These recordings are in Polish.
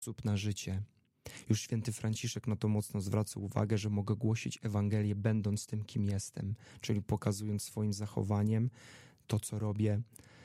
sposób na życie. Już święty Franciszek na to mocno zwraca uwagę, że mogę głosić Ewangelię będąc tym, kim jestem, czyli pokazując swoim zachowaniem to, co robię,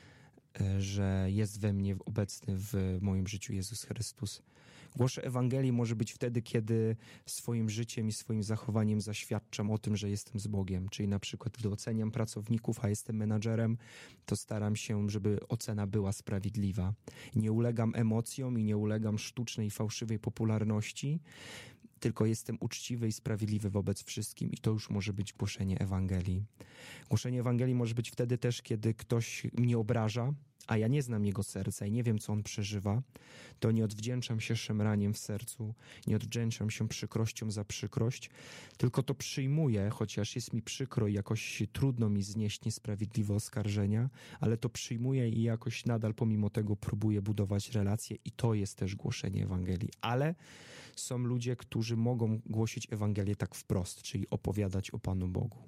że jest we mnie obecny w moim życiu Jezus Chrystus. Głoszę Ewangelii może być wtedy, kiedy swoim życiem i swoim zachowaniem zaświadczam o tym, że jestem z Bogiem. Czyli na przykład, gdy oceniam pracowników, a jestem menadżerem, to staram się, żeby ocena była sprawiedliwa. Nie ulegam emocjom i nie ulegam sztucznej, fałszywej popularności, tylko jestem uczciwy i sprawiedliwy wobec wszystkim i to już może być głoszenie Ewangelii. Głoszenie Ewangelii może być wtedy też, kiedy ktoś mnie obraża, a ja nie znam jego serca i nie wiem, co on przeżywa, to nie odwdzięczam się szemraniem w sercu, nie odwdzięczam się przykrością za przykrość, tylko to przyjmuję, chociaż jest mi przykro i jakoś trudno mi znieść niesprawiedliwe oskarżenia, ale to przyjmuję i jakoś nadal pomimo tego próbuję budować relacje i to jest też głoszenie Ewangelii. Ale są ludzie, którzy mogą głosić Ewangelię tak wprost, czyli opowiadać o Panu Bogu.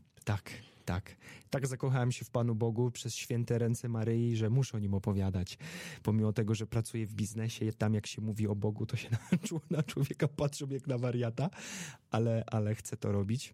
Tak zakochałem się w Panu Bogu przez święte ręce Maryi, że muszę o Nim opowiadać. Pomimo tego, że pracuję w biznesie, tam jak się mówi o Bogu, to się na człowieka patrzą jak na wariata, ale chcę to robić.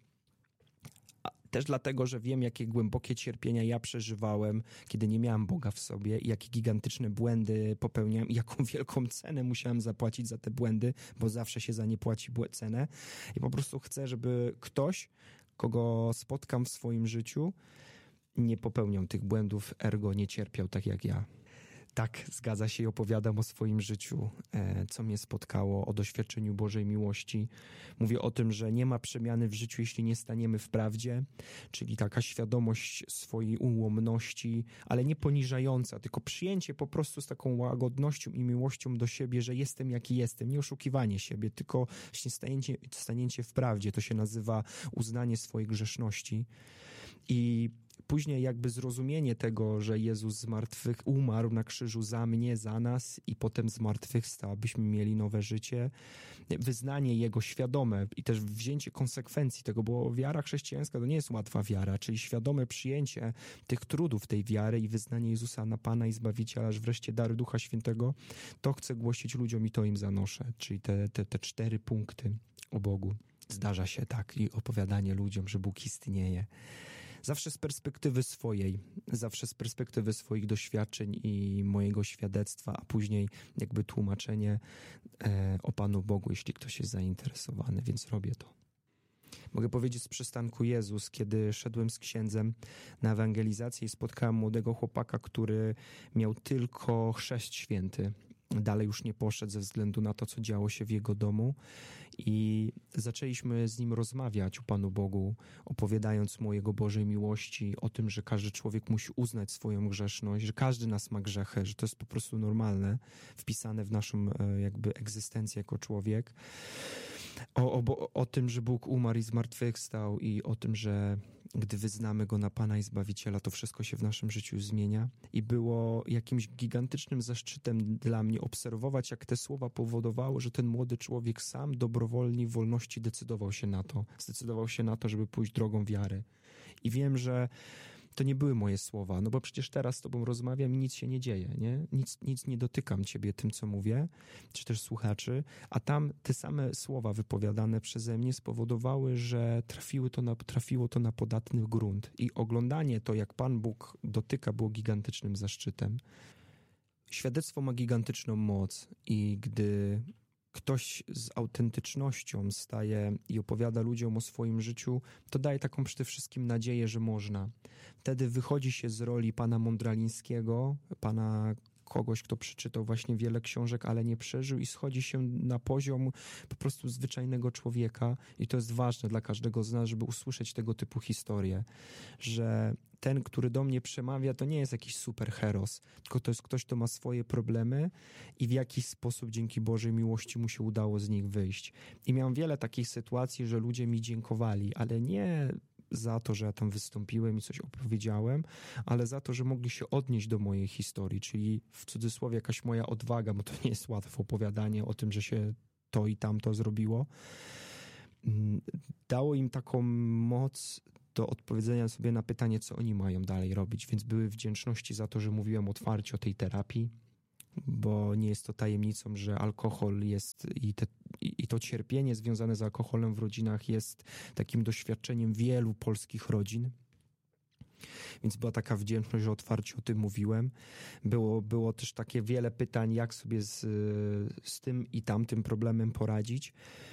Też dlatego, że wiem, jakie głębokie cierpienia ja przeżywałem, kiedy nie miałem Boga w sobie i jakie gigantyczne błędy popełniałem i jaką wielką cenę musiałem zapłacić za te błędy, bo zawsze się za nie płaci cenę. I po prostu chcę, żeby ktoś, kogo spotkam w swoim życiu, nie popełniał tych błędów, ergo nie cierpiał tak jak ja. Tak, zgadza się i opowiadam o swoim życiu, co mnie spotkało, o doświadczeniu Bożej miłości. Mówię o tym, że nie ma przemiany w życiu, jeśli nie staniemy w prawdzie, czyli taka świadomość swojej ułomności, ale nie poniżająca, tylko przyjęcie po prostu z taką łagodnością i miłością do siebie, że jestem jaki jestem, nie oszukiwanie siebie, tylko właśnie stanięcie w prawdzie. To się nazywa uznanie swojej grzeszności i później jakby zrozumienie tego, że Jezus umarł na krzyżu za mnie, za nas i potem zmartwychwstał, abyśmy mieli nowe życie. Wyznanie Jego świadome i też wzięcie konsekwencji tego, bo wiara chrześcijańska to nie jest łatwa wiara, czyli świadome przyjęcie tych trudów tej wiary i wyznanie Jezusa na Pana i Zbawiciela, aż wreszcie dary Ducha Świętego, to chcę głosić ludziom i to im zanoszę. Czyli te 4 punkty o Bogu. Zdarza się tak i opowiadanie ludziom, że Bóg istnieje. Zawsze z perspektywy swojej, zawsze z perspektywy swoich doświadczeń i mojego świadectwa, a później jakby tłumaczenie o Panu Bogu, jeśli ktoś jest zainteresowany, więc robię to. Mogę powiedzieć z przystanku Jezus, kiedy szedłem z księdzem na ewangelizację i spotkałem młodego chłopaka, który miał tylko chrzest święty. Dalej już nie poszedł ze względu na to, co działo się w jego domu i zaczęliśmy z nim rozmawiać o Panu Bogu, opowiadając mu o Jego Bożej miłości, o tym, że każdy człowiek musi uznać swoją grzeszność, że każdy nas ma grzechy, że to jest po prostu normalne, wpisane w naszą jakby egzystencję jako człowiek. O tym, że Bóg umarł i zmartwychwstał i o tym, że gdy wyznamy Go na Pana i Zbawiciela, to wszystko się w naszym życiu zmienia i było jakimś gigantycznym zaszczytem dla mnie obserwować, jak te słowa powodowały, że ten młody człowiek sam dobrowolnie w wolności decydował się na to, żeby pójść drogą wiary. I wiem, że to nie były moje słowa, no bo przecież teraz z tobą rozmawiam i nic się nie dzieje, nie? Nic nie dotykam ciebie tym, co mówię, czy też słuchaczy, a tam te same słowa wypowiadane przeze mnie spowodowały, że trafiło to na podatny grunt i oglądanie to, jak Pan Bóg dotyka, było gigantycznym zaszczytem. Świadectwo ma gigantyczną moc i gdy ktoś z autentycznością staje i opowiada ludziom o swoim życiu, to daje taką przede wszystkim nadzieję, że można. Wtedy wychodzi się z roli pana Mądralińskiego, pana kogoś, kto przeczytał właśnie wiele książek, ale nie przeżył i schodzi się na poziom po prostu zwyczajnego człowieka i to jest ważne dla każdego z nas, żeby usłyszeć tego typu historie, że ten, który do mnie przemawia, to nie jest jakiś superheros, tylko to jest ktoś, kto ma swoje problemy i w jakiś sposób dzięki Bożej miłości mu się udało z nich wyjść. I miałem wiele takich sytuacji, że ludzie mi dziękowali, ale nie za to, że ja tam wystąpiłem i coś opowiedziałem, ale za to, że mogli się odnieść do mojej historii, czyli w cudzysłowie jakaś moja odwaga, bo to nie jest łatwe opowiadanie o tym, że się to i tamto zrobiło. Dało im taką moc do odpowiedzenia sobie na pytanie, co oni mają dalej robić, więc były wdzięczności za to, że mówiłem otwarcie o tej terapii, bo nie jest to tajemnicą, że alkohol jest i to cierpienie związane z alkoholem w rodzinach jest takim doświadczeniem wielu polskich rodzin. Więc była taka wdzięczność, że otwarcie o tym mówiłem. Było też takie wiele pytań, jak sobie z tym i tamtym problemem poradzić,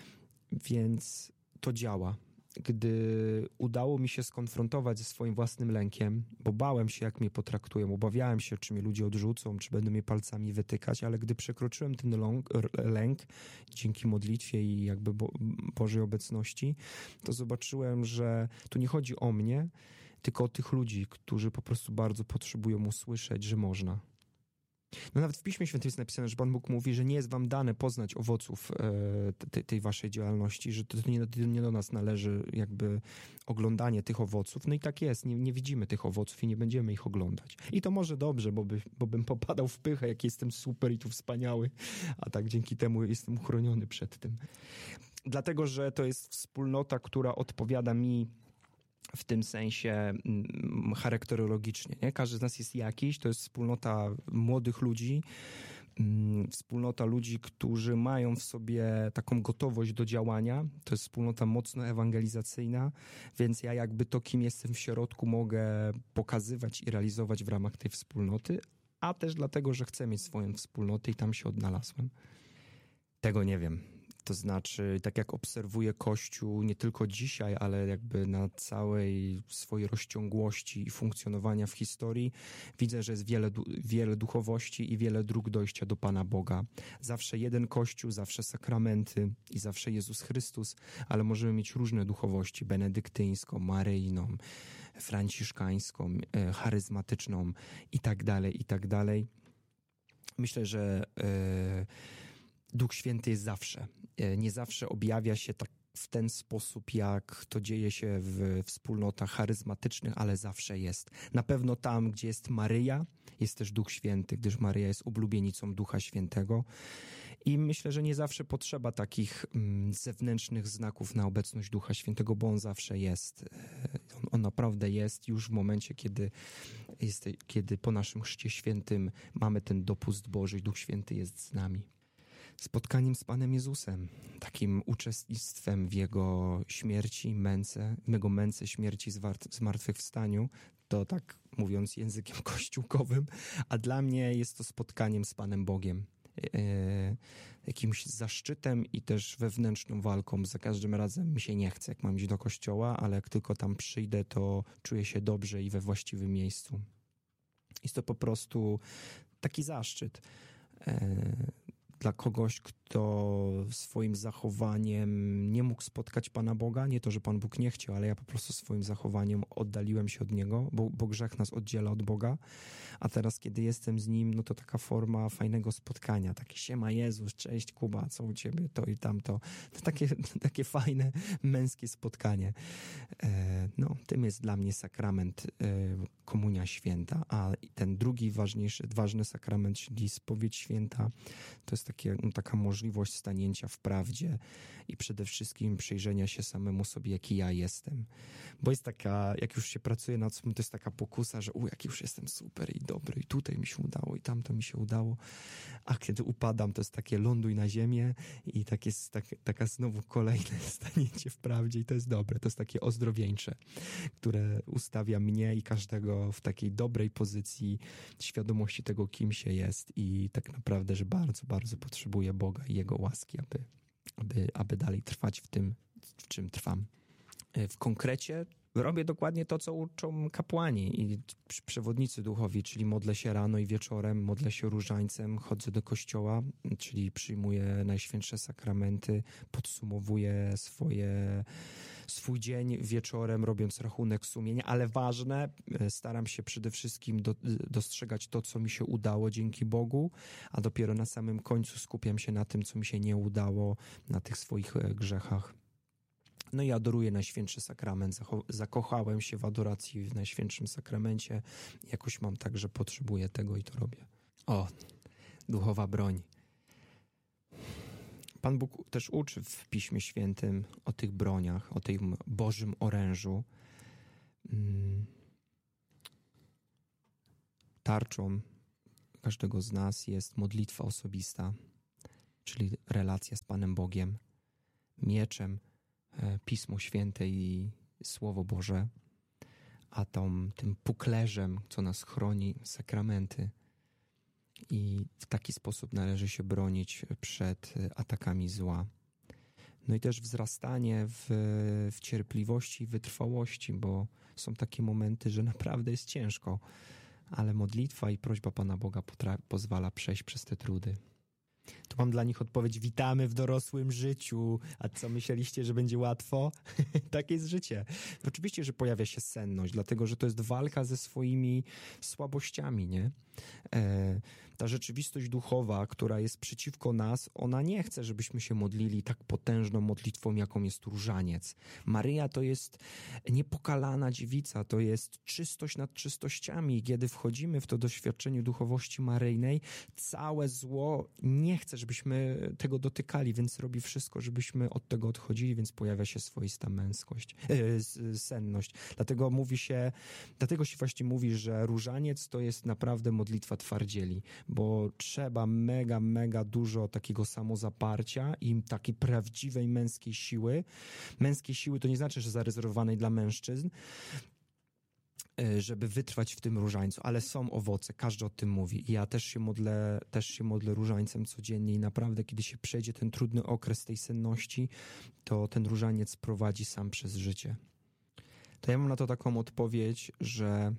więc to działa. Gdy udało mi się skonfrontować ze swoim własnym lękiem, bo bałem się, jak mnie potraktują, obawiałem się, czy mnie ludzie odrzucą, czy będą mnie palcami wytykać, ale gdy przekroczyłem ten lęk dzięki modlitwie i jakby Bożej obecności, to zobaczyłem, że tu nie chodzi o mnie, tylko o tych ludzi, którzy po prostu bardzo potrzebują usłyszeć, że można. No nawet w Piśmie Świętym jest napisane, że Pan Bóg mówi, że nie jest wam dane poznać owoców tej waszej działalności, że to nie do nas należy jakby oglądanie tych owoców. No i tak jest, nie widzimy tych owoców i nie będziemy ich oglądać. I to może dobrze, bo bym popadał w pychę, jak jestem super i tu wspaniały, a tak dzięki temu jestem uchroniony przed tym. Dlatego, że to jest wspólnota, która odpowiada mi w tym sensie charakterologicznie. Nie? Każdy z nas jest jakiś, to jest wspólnota młodych ludzi, wspólnota ludzi, którzy mają w sobie taką gotowość do działania. To jest wspólnota mocno ewangelizacyjna, więc ja jakby to, kim jestem w środku, mogę pokazywać i realizować w ramach tej wspólnoty, a też dlatego, że chcę mieć swoją wspólnotę i tam się odnalazłem. Tego nie wiem. To znaczy, tak jak obserwuję Kościół nie tylko dzisiaj, ale jakby na całej swojej rozciągłości i funkcjonowania w historii, widzę, że jest wiele duchowości i wiele dróg dojścia do Pana Boga. Zawsze jeden Kościół, zawsze sakramenty i zawsze Jezus Chrystus, ale możemy mieć różne duchowości, benedyktyńską, maryjną, franciszkańską, charyzmatyczną i tak dalej. Myślę, że Duch Święty jest zawsze. Nie zawsze objawia się tak w ten sposób, jak to dzieje się w wspólnotach charyzmatycznych, ale zawsze jest. Na pewno tam, gdzie jest Maryja, jest też Duch Święty, gdyż Maryja jest oblubienicą Ducha Świętego. I myślę, że nie zawsze potrzeba takich zewnętrznych znaków na obecność Ducha Świętego, bo On zawsze jest. On naprawdę jest już w momencie, kiedy po naszym Chrzcie Świętym mamy ten dopust Boży i Duch Święty jest z nami. Spotkaniem z Panem Jezusem, takim uczestnictwem w Jego śmierci, męce, śmierci, zmartwychwstaniu, to tak mówiąc językiem kościółkowym, a dla mnie jest to spotkaniem z Panem Bogiem. Jakimś zaszczytem i też wewnętrzną walką. Za każdym razem mi się nie chce, jak mam iść do kościoła, ale jak tylko tam przyjdę, to czuję się dobrze i we właściwym miejscu. Jest to po prostu taki zaszczyt dla kogoś, kto swoim zachowaniem nie mógł spotkać Pana Boga. Nie to, że Pan Bóg nie chciał, ale ja po prostu swoim zachowaniem oddaliłem się od Niego, bo grzech nas oddziela od Boga. A teraz, kiedy jestem z Nim, no to taka forma fajnego spotkania. Takie siema Jezus, cześć Kuba, co u Ciebie, to i tamto. To takie fajne, męskie spotkanie. No, tym jest dla mnie sakrament Komunia Święta. A ten drugi ważny sakrament, czyli spowiedź święta, to jest taka możliwość stanięcia w prawdzie i przede wszystkim przyjrzenia się samemu sobie, jaki ja jestem. Bo jest taka, jak już się pracuje nad sobą, to jest taka pokusa, że jak już jestem super i dobry i tutaj mi się udało i tamto mi się udało, a kiedy upadam, to jest takie ląduj na ziemię i taka znowu kolejne stanięcie w prawdzie i to jest dobre, to jest takie ozdrowieńcze, które ustawia mnie i każdego w takiej dobrej pozycji świadomości tego, kim się jest i tak naprawdę, że bardzo, bardzo potrzebuję Boga i Jego łaski, aby dalej trwać w tym, w czym trwam. W konkrecie robię dokładnie to, co uczą kapłani i przewodnicy duchowi, czyli modlę się rano i wieczorem, modlę się różańcem, chodzę do kościoła, czyli przyjmuję najświętsze sakramenty, podsumowuję swój dzień wieczorem, robiąc rachunek sumienia, ale ważne, staram się przede wszystkim dostrzegać to, co mi się udało dzięki Bogu, a dopiero na samym końcu skupiam się na tym, co mi się nie udało, na tych swoich grzechach. No i adoruję Najświętszy Sakrament. Zakochałem się w adoracji w Najświętszym Sakramencie. Jakoś mam tak, że potrzebuję tego i to robię. Duchowa broń. Pan Bóg też uczy w Piśmie Świętym o tych broniach, o tym Bożym orężu. Tarczą, każdego z nas jest modlitwa osobista, czyli relacja z Panem Bogiem, mieczem Pismo Święte i Słowo Boże, a tym puklerzem, co nas chroni, sakramenty. I w taki sposób należy się bronić przed atakami zła. No i też wzrastanie w cierpliwości i wytrwałości, bo są takie momenty, że naprawdę jest ciężko, ale modlitwa i prośba Pana Boga pozwala przejść przez te trudy. Tu mam dla nich odpowiedź: witamy w dorosłym życiu. A co, myśleliście, że będzie łatwo? Takie jest życie. Oczywiście, że pojawia się senność, dlatego że to jest walka ze swoimi słabościami, nie? Ta rzeczywistość duchowa, która jest przeciwko nas, ona nie chce, żebyśmy się modlili tak potężną modlitwą, jaką jest różaniec. Maryja to jest niepokalana dziewica, to jest czystość nad czystościami. Kiedy wchodzimy w to doświadczenie duchowości maryjnej, całe zło nie chce, żebyśmy tego dotykali, więc robi wszystko, żebyśmy od tego odchodzili, więc pojawia się swoista senność. Dlatego się właśnie mówi, że różaniec to jest naprawdę modlitwa twardzieli, bo trzeba mega dużo takiego samozaparcia i takiej prawdziwej męskiej siły. Męskiej siły to nie znaczy, że zarezerwowanej dla mężczyzn, żeby wytrwać w tym różańcu, ale są owoce, każdy o tym mówi. I ja też się modlę różańcem codziennie i naprawdę, kiedy się przejdzie ten trudny okres tej senności, to ten różaniec prowadzi sam przez życie. To ja mam na to taką odpowiedź, że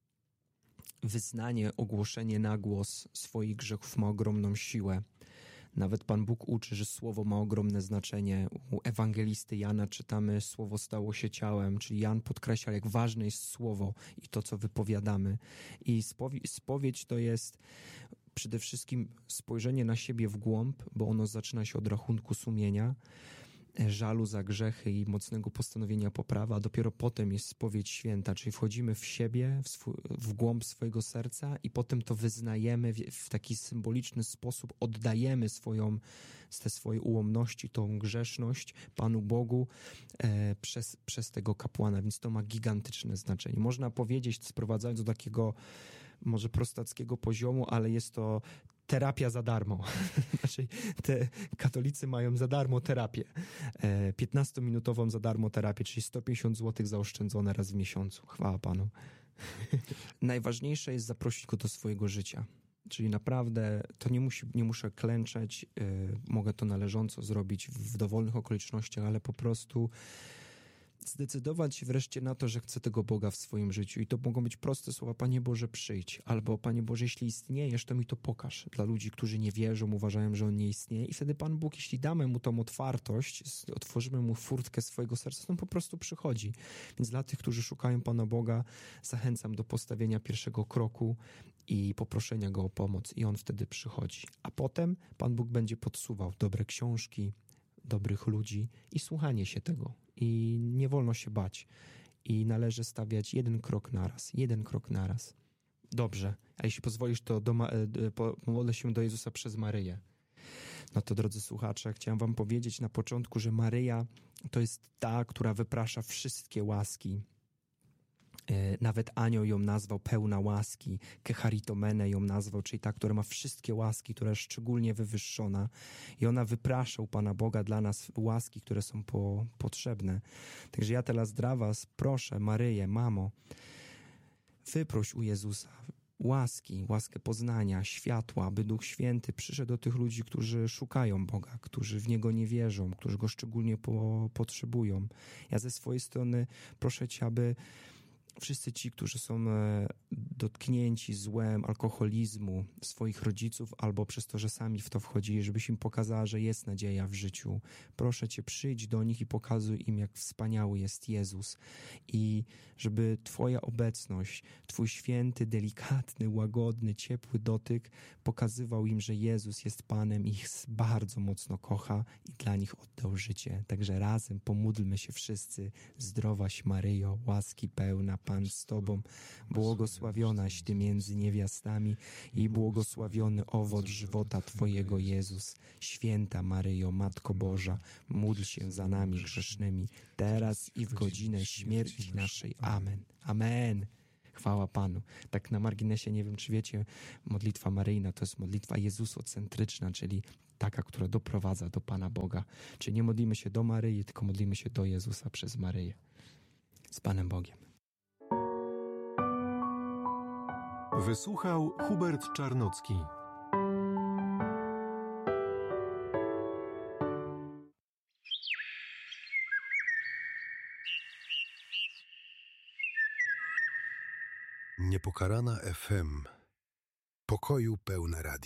wyznanie, ogłoszenie na głos swoich grzechów ma ogromną siłę. Nawet Pan Bóg uczy, że słowo ma ogromne znaczenie. U ewangelisty Jana czytamy: słowo stało się ciałem, czyli Jan podkreśla, jak ważne jest słowo i to, co wypowiadamy. I spowiedź to jest przede wszystkim spojrzenie na siebie w głąb, bo ono zaczyna się od rachunku sumienia, żalu za grzechy i mocnego postanowienia poprawy, a dopiero potem jest spowiedź święta, czyli wchodzimy w siebie, w głąb swojego serca i potem to wyznajemy w taki symboliczny sposób, oddajemy te swoje ułomności, tą grzeszność Panu Bogu przez tego kapłana, więc to ma gigantyczne znaczenie. Można powiedzieć, sprowadzając do takiego może prostackiego poziomu, ale jest to terapia za darmo. Znaczy, katolicy mają za darmo terapię. 15-minutową za darmo terapię, czyli 150 zł zaoszczędzone raz w miesiącu. Chwała Panu. Najważniejsze jest zaprosić go do swojego życia. Czyli naprawdę to nie muszę klęczeć, mogę to należąco zrobić w dowolnych okolicznościach, ale po prostu zdecydować się wreszcie na to, że chcę tego Boga w swoim życiu. I to mogą być proste słowa: Panie Boże, przyjdź. Albo Panie Boże, jeśli istniejesz, to mi to pokaż. Dla ludzi, którzy nie wierzą, uważają, że On nie istnieje. I wtedy Pan Bóg, jeśli damy Mu tą otwartość, otworzymy Mu furtkę swojego serca, to On po prostu przychodzi. Więc dla tych, którzy szukają Pana Boga, zachęcam do postawienia pierwszego kroku i poproszenia Go o pomoc. I On wtedy przychodzi. A potem Pan Bóg będzie podsuwał dobre książki, dobrych ludzi i słuchanie się tego. I nie wolno się bać. I należy stawiać jeden krok naraz. Dobrze, a jeśli pozwolisz, to pomodlę się do Jezusa przez Maryję. No to, drodzy słuchacze, chciałem wam powiedzieć na początku, że Maryja to jest ta, która wyprasza wszystkie łaski. Nawet anioł ją nazwał pełna łaski, kecharitomene ją nazwał, czyli ta, która ma wszystkie łaski, która jest szczególnie wywyższona i ona wyprasza u Pana Boga dla nas łaski, które są potrzebne. Także ja teraz dla was proszę, Maryję, mamo, wyproś u Jezusa łaskę poznania, światła, by Duch Święty przyszedł do tych ludzi, którzy szukają Boga, którzy w Niego nie wierzą, którzy Go szczególnie potrzebują. Ja ze swojej strony proszę Cię, aby wszyscy ci, którzy są dotknięci złem, alkoholizmu swoich rodziców albo przez to, że sami w to wchodzili, żebyś im pokazała, że jest nadzieja w życiu. Proszę Cię, przyjdź do nich i pokazuj im, jak wspaniały jest Jezus i żeby Twoja obecność, Twój święty, delikatny, łagodny, ciepły dotyk pokazywał im, że Jezus jest Panem i ich bardzo mocno kocha i dla nich oddał życie. Także razem pomódlmy się wszyscy. Zdrowaś Maryjo, łaski pełna, Pan z Tobą, błogosławionaś Ty między niewiastami i błogosławiony owoc żywota Twojego, Jezus. Święta Maryjo, Matko Boża, módl się za nami grzesznymi, teraz i w godzinę śmierci naszej. Amen. Amen. Chwała Panu. Tak na marginesie, nie wiem, czy wiecie, modlitwa maryjna to jest modlitwa jezusocentryczna, czyli taka, która doprowadza do Pana Boga. Czyli nie modlimy się do Maryi, tylko modlimy się do Jezusa przez Maryję. Z Panem Bogiem. Wysłuchał Hubert Czarnocki. Niepokalana FM. Pokoju pełne radio.